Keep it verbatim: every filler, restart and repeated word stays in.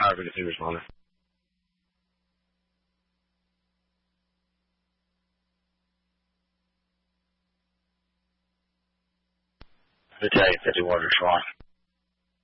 however the fingers on it. Battalion fifty-one, Schwann.